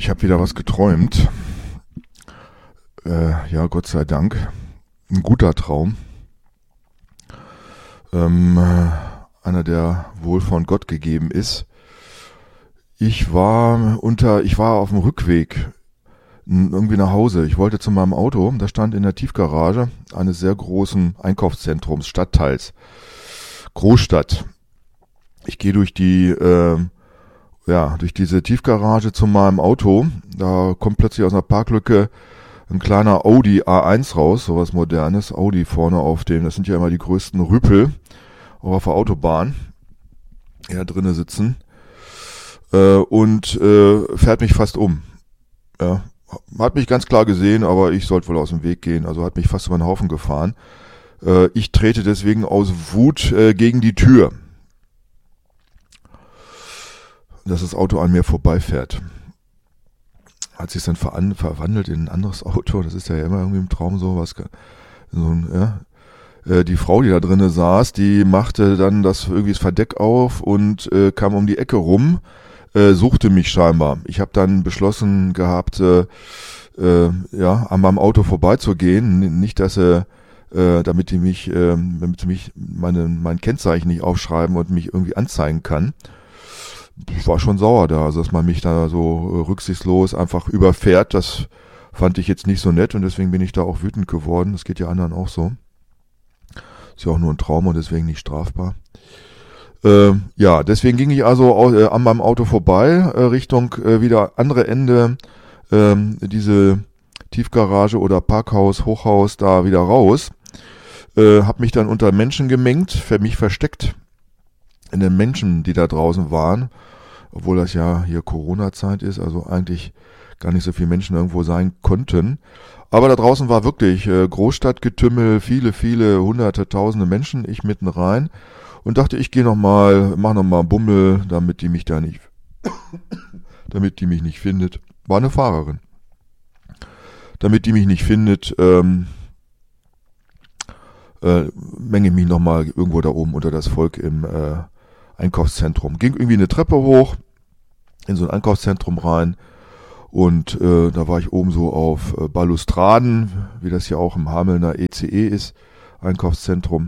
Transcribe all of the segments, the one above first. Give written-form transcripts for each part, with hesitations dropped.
Ich habe wieder was geträumt. Ja, Gott sei Dank. Ein guter Traum. Einer, der wohl von Gott gegeben ist. Ich war auf dem Rückweg irgendwie nach Hause. Ich wollte zu meinem Auto. Da stand in der Tiefgarage eines sehr großen Einkaufszentrums, Stadtteils. Großstadt. Ich gehe durch durch diese Tiefgarage zu meinem Auto. Da kommt plötzlich aus einer Parklücke ein kleiner Audi A1 raus, sowas Modernes. Audi vorne auf dem, das sind ja immer die größten Rüpel, auch auf der Autobahn, ja, drinnen sitzen, und fährt mich fast um. Ja, hat mich ganz klar gesehen, aber ich sollte wohl aus dem Weg gehen, also hat mich fast über den Haufen gefahren. Ich trete deswegen aus Wut gegen die Tür, dass das Auto an mir vorbeifährt. Hat sich dann verwandelt in ein anderes Auto. Das ist ja immer irgendwie im Traum die Frau, die da drinnen saß, die machte dann das Verdeck auf und kam um die Ecke rum, suchte mich scheinbar. Ich habe dann beschlossen gehabt, an meinem Auto vorbeizugehen, nicht, dass damit sie mich mein Kennzeichen nicht aufschreiben und mich irgendwie anzeigen kann. Ich war schon sauer da, also dass man mich da so rücksichtslos einfach überfährt, das fand ich jetzt nicht so nett und deswegen bin ich da auch wütend geworden. Das geht ja anderen auch so. Ist ja auch nur ein Traum und deswegen nicht strafbar. Deswegen ging ich also an meinem Auto vorbei, Richtung wieder andere Ende, diese Tiefgarage oder Parkhaus, Hochhaus da wieder raus. Hab mich dann unter Menschen gemengt, für mich versteckt in den Menschen, die da draußen waren, obwohl das ja hier Corona-Zeit ist, also eigentlich gar nicht so viele Menschen irgendwo sein konnten. Aber da draußen war wirklich Großstadtgetümmel, viele, hunderte, tausende Menschen, ich mitten rein und dachte, ich mach noch mal Bummel, damit die mich mich nicht findet. War eine Fahrerin. Damit die mich nicht findet, menge ich mich noch mal irgendwo da oben unter das Volk im Einkaufszentrum. Ging irgendwie eine Treppe hoch, in so ein Einkaufszentrum rein und da war ich oben so auf Balustraden, wie das ja auch im Hamelner ECE ist, Einkaufszentrum.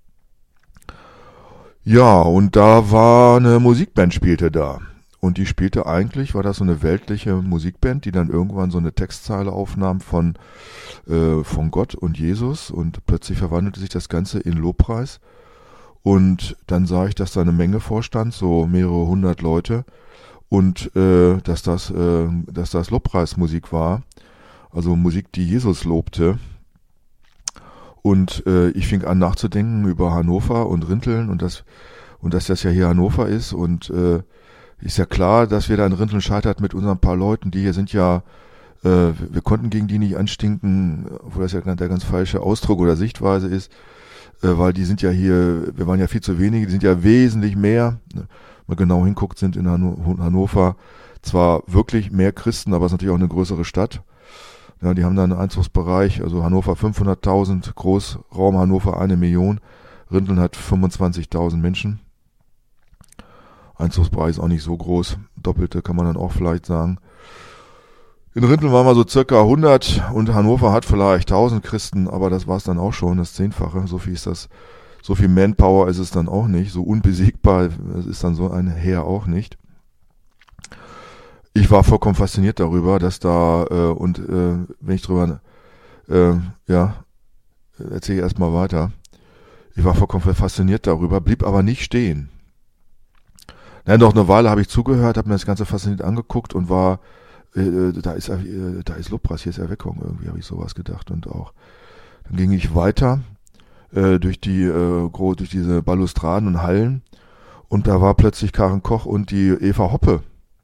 Ja, und da war eine Musikband spielte da. Und die spielte eigentlich, war das so eine weltliche Musikband, die dann irgendwann so eine Textzeile aufnahm von Gott und Jesus und plötzlich verwandelte sich das Ganze in Lobpreis. Und dann sah ich, dass da eine Menge vorstand, so mehrere hundert Leute, und dass das Lobpreismusik war, also Musik, die Jesus lobte. Und ich fing an nachzudenken über Hannover und Rinteln und dass das ja hier Hannover ist. Und ist ja klar, dass wir da in Rinteln scheitert mit unseren paar Leuten, die hier sind ja, wir konnten gegen die nicht anstinken, obwohl das ja der ganz falsche Ausdruck oder Sichtweise ist. Weil die sind ja hier, wir waren ja viel zu wenige, die sind ja wesentlich mehr. Wenn man genau hinguckt, sind in Hannover zwar wirklich mehr Christen, aber es ist natürlich auch eine größere Stadt. Ja, die haben da einen Einzugsbereich, also Hannover 500.000, Großraum Hannover 1 Million, Rinteln hat 25.000 Menschen. Einzugsbereich ist auch nicht so groß, Doppelte kann man dann auch vielleicht sagen. In Rinteln waren wir so circa 100 und Hannover hat vielleicht 1000 Christen, aber das war es dann auch schon, das 10-fache. So viel Manpower ist es dann auch nicht, so unbesiegbar ist dann so ein Heer auch nicht. Ich war vollkommen fasziniert darüber, dass da, wenn ich drüber, erzähle ich erstmal weiter. Ich war vollkommen fasziniert darüber, blieb aber nicht stehen. Doch eine Weile habe ich zugehört, habe mir das Ganze fasziniert angeguckt und war, da ist Lobpreis, hier ist Erweckung, irgendwie habe ich sowas gedacht und auch. Dann ging ich weiter durch diese Balustraden und Hallen und da war plötzlich Karen Koch und die Eva Hoppe.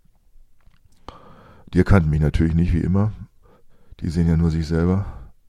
Die erkannten mich natürlich nicht, wie immer. Die sehen ja nur sich selber.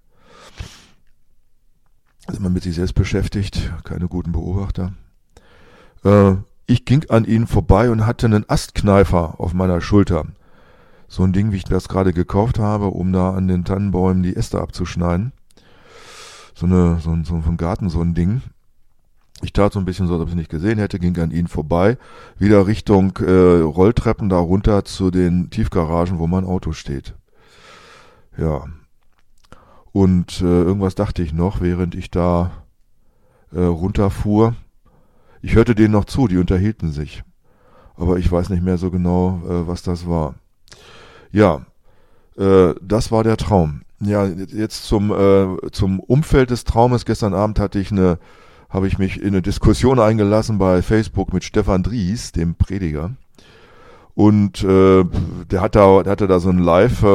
Sind immer mit sich selbst beschäftigt, keine guten Beobachter. Ich ging an ihnen vorbei und hatte einen Astkneifer auf meiner Schulter. So ein Ding, wie ich das gerade gekauft habe, um da an den Tannenbäumen die Äste abzuschneiden. So ein Garten, so ein Ding. Ich tat so ein bisschen so, als ob ich es nicht gesehen hätte, ging an ihnen vorbei, wieder Richtung Rolltreppen da runter zu den Tiefgaragen, wo mein Auto steht. Ja. Und irgendwas dachte ich noch, während ich da runterfuhr. Ich hörte denen noch zu, die unterhielten sich. Aber ich weiß nicht mehr so genau, was das war. Ja, das war der Traum. Ja, jetzt zum Umfeld des Traumes. Gestern Abend habe ich mich in eine Diskussion eingelassen bei Facebook mit Stefan Dries, dem Prediger. Und der hatte da so ein Live,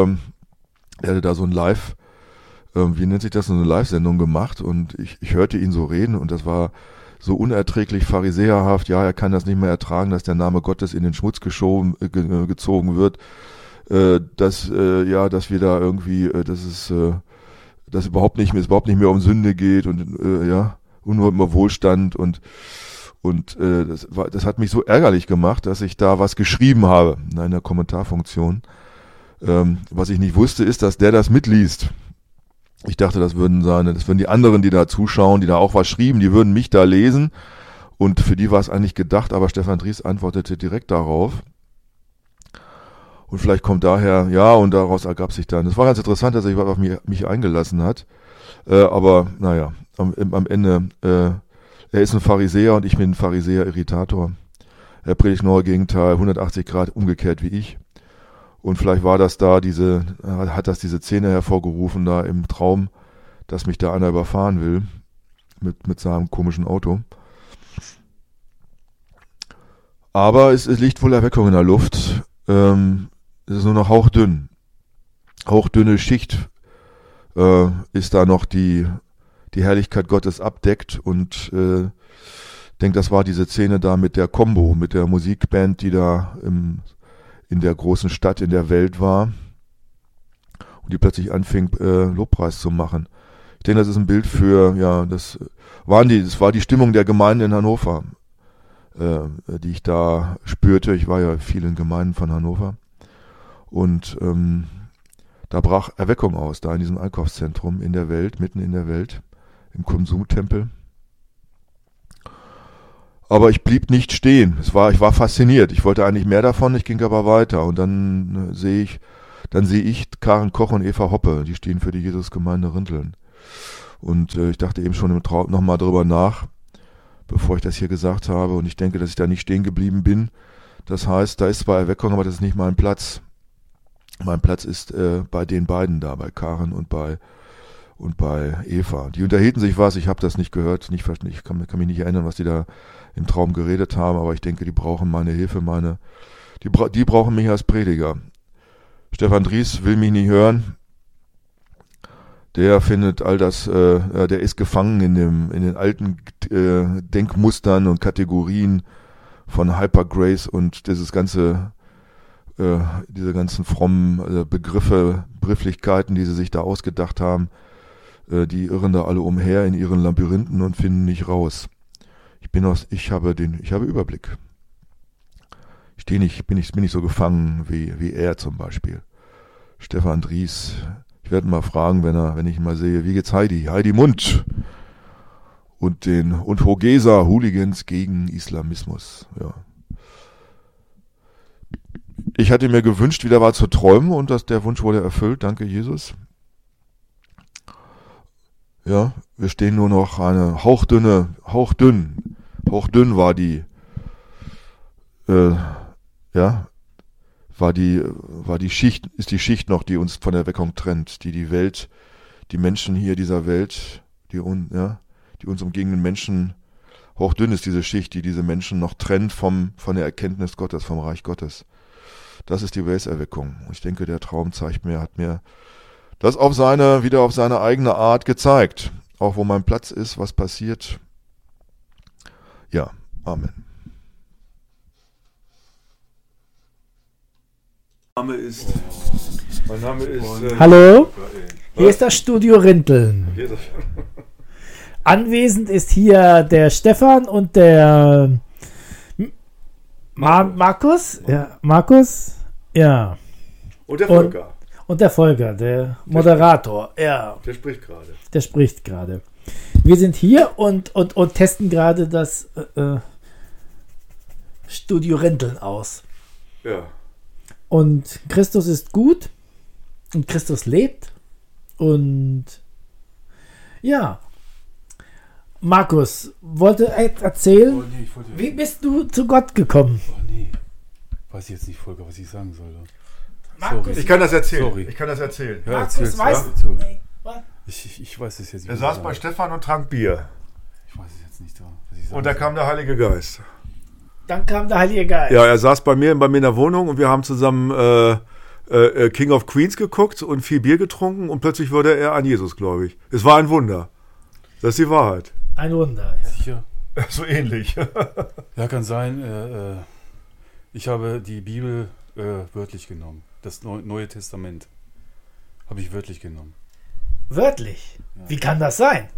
wie nennt sich das, so eine Live-Sendung gemacht, und ich hörte ihn so reden, und das war so unerträglich pharisäerhaft. Ja, er kann das nicht mehr ertragen, dass der Name Gottes in den Schmutz gezogen wird, dass wir da irgendwie, dass es überhaupt nicht mehr um Sünde geht und nur um Wohlstand, und das hat mich so ärgerlich gemacht, dass ich da was geschrieben habe in der Kommentarfunktion. Was ich nicht wusste, ist, dass der das mitliest. Ich dachte, das würden die anderen, die da zuschauen, die da auch was schrieben, die würden mich da lesen, und für die war es eigentlich gedacht, aber Stefan Dries antwortete direkt darauf. Und vielleicht kommt daher, ja, und daraus ergab sich dann. Es war ganz interessant, dass er sich auf mich eingelassen hat, aber naja, am Ende, er ist ein Pharisäer und ich bin ein Pharisäer-Irritator. Er predigt genau Gegenteil, 180 Grad umgekehrt wie ich. Und vielleicht war das da hat das diese Szene hervorgerufen da im Traum, dass mich da einer überfahren will mit seinem komischen Auto. Aber es liegt wohl Erweckung in der Luft. Es ist nur noch hauchdünn. Hauchdünne Schicht ist da noch die Herrlichkeit Gottes abdeckt, und denke, das war diese Szene da mit der Combo, mit der Musikband, die da in der großen Stadt in der Welt war und die plötzlich anfing, Lobpreis zu machen. Ich denke, das ist ein Bild für, das war die Stimmung der Gemeinde in Hannover, die ich da spürte. Ich war ja viel in Gemeinden von Hannover, und da brach Erweckung aus, da in diesem Einkaufszentrum in der Welt, mitten in der Welt, im Konsumtempel. Aber ich blieb nicht stehen. Ich war fasziniert. Ich wollte eigentlich mehr davon, ich ging aber weiter. Und dann sehe ich Karen Koch und Eva Hoppe, die stehen für die Jesusgemeinde Rinteln. Und ich dachte eben schon im Traum nochmal drüber nach, bevor ich das hier gesagt habe. Und ich denke, dass ich da nicht stehen geblieben bin. Das heißt, da ist zwar Erweckung, aber das ist nicht mein Platz. Mein Platz ist bei den beiden da, bei Karen und bei Eva. Die unterhielten sich was, ich habe das nicht gehört, ich kann mich nicht erinnern, was die da im Traum geredet haben, aber ich denke, die brauchen meine Hilfe, die brauchen mich als Prediger. Stefan Dries will mich nicht hören. Der findet all das, der ist gefangen in den alten Denkmustern und Kategorien von Hypergrace und diese ganzen frommen Begrifflichkeiten, die sie sich da ausgedacht haben. Die irren da alle umher in ihren Labyrinthen und finden nicht raus. Ich habe Überblick. Bin nicht so gefangen wie er zum Beispiel. Stefan Dries. Ich werde ihn mal fragen, wenn ich ihn mal sehe, wie geht's Heidi Mund und Hogesa, Hooligans gegen Islamismus. Ja. Ich hatte mir gewünscht, wieder mal zu träumen, und der Wunsch wurde erfüllt. Danke, Jesus. Ja, wir stehen nur noch eine hauchdünn war die Schicht, ist die Schicht noch, die uns von der Erweckung trennt, die Welt, die Menschen hier dieser Welt, die uns umgebenden Menschen, hauchdünn ist diese Schicht, die diese Menschen noch trennt von der Erkenntnis Gottes, vom Reich Gottes. Das ist die Welserweckung. Und ich denke, der Traum hat mir das wieder auf seine eigene Art gezeigt. Auch wo mein Platz ist, was passiert. Ja, Amen. Mein Name ist Hallo, hier ist das Studio Rinteln. Anwesend ist hier der Stefan und der Markus. Ja, Markus. Ja. Und der Volker. Und der Volker, der Moderator. Ja. Der spricht gerade. Der spricht gerade. Wir sind hier und testen gerade das Studio Renteln aus. Ja. Und Christus ist gut und Christus lebt. Und ja, Markus wollte erzählen, wie bist du zu Gott gekommen? Oh nee, weiß ich jetzt nicht, Volker, was ich sagen soll. Markus, Ich kann das erzählen. Sorry. Ich kann das erzählen. Ja, Markus erzähl's, weiß... ja? Sorry. Nee, was? Ich weiß es jetzt nicht. Er was saß ich bei sagen- Stefan und trank Bier. Ich weiß es jetzt nicht, was ich sagen Und da soll. kam der Heilige Geist. Dann kam der Heilige Geist. Ja, er saß bei mir in der Wohnung und wir haben zusammen King of Queens geguckt und viel Bier getrunken und plötzlich wurde er an Jesus gläubig. Es war ein Wunder. Das ist die Wahrheit. Ein Wunder. Ja. Sicher? So ähnlich. Ja, kann sein. Ich habe die Bibel wörtlich genommen. Das Neue Testament habe ich wörtlich genommen. Wörtlich. Ja. Wie kann das sein?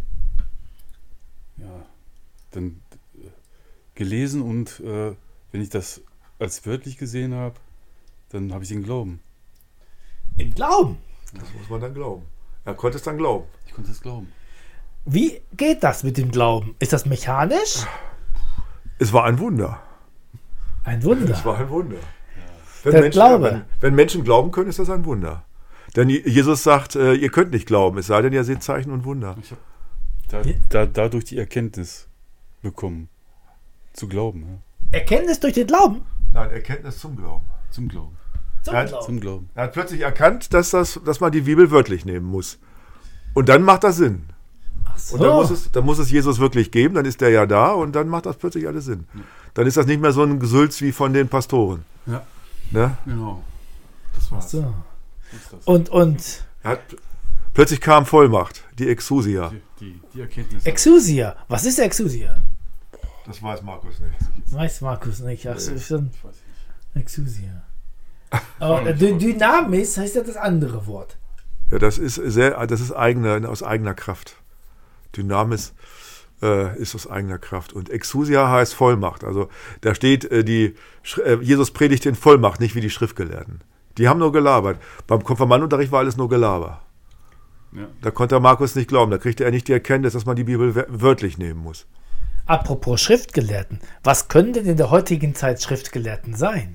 Ja, dann gelesen und wenn ich das als wörtlich gesehen habe, dann habe ich den Glauben. Im Glauben. Das muss man dann glauben. Er konnte es dann glauben. Ich konnte es glauben. Wie geht das mit dem Glauben? Ist das mechanisch? Es war ein Wunder. Ein Wunder. Es war ein Wunder. Der Glaube. Wenn Menschen glauben können, ist das ein Wunder. Denn Jesus sagt, ihr könnt nicht glauben, es sei denn, ihr seht Zeichen und Wunder. Ich habe dadurch die Erkenntnis bekommen, zu glauben. Ja. Erkenntnis durch den Glauben? Nein, Erkenntnis zum Glauben. Zum Glauben. Zum Ja, Glauben. Zum Glauben. Er hat plötzlich erkannt, dass man die Bibel wörtlich nehmen muss. Und dann macht das Sinn. Ach so. Und dann muss es Jesus wirklich geben, dann ist der ja da und dann macht das plötzlich alles Sinn. Dann ist das nicht mehr so ein Gesülz wie von den Pastoren. Ja, Ne? genau. Das war's. So. So ist das. Und Plötzlich kam Vollmacht, die Exousia. Die Erkenntnis. Exousia. Was ist Exousia? Das weiß Markus nicht. Weiß Markus nicht. Ach so, schon Ich weiß nicht. Exousia. Aber Dynamis heißt ja das andere Wort. Ja, das ist aus eigener Kraft. Dynamis ist aus eigener Kraft. Und Exousia heißt Vollmacht. Also da steht, Jesus predigt in Vollmacht, nicht wie die Schriftgelehrten. Die haben nur gelabert. Beim Konfirmandenunterricht war alles nur Gelaber. Ja. Da konnte Markus nicht glauben. Da kriegte er nicht die Erkenntnis, dass man die Bibel wörtlich nehmen muss. Apropos Schriftgelehrten. Was können denn in der heutigen Zeit Schriftgelehrten sein?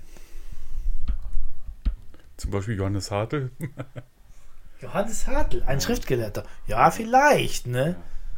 Zum Beispiel Johannes Hartl. Johannes Hartl, ein Schriftgelehrter. Ja, vielleicht, ne?